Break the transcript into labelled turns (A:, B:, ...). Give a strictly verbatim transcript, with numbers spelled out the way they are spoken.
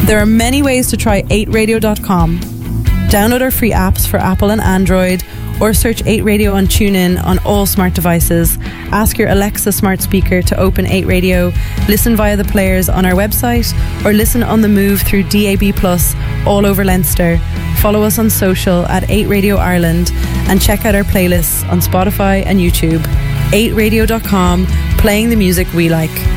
A: There are many ways to try eight radio dot com. Download our free apps for Apple and Android, or search eight radio on TuneIn on all smart devices. Ask your Alexa smart speaker to open eight radio, listen via the players on our website, or listen on the move through D A B plus all over Leinster. Follow us on social at eight radio Ireland and check out our playlists on Spotify and YouTube. eight radio dot com, playing the music we like.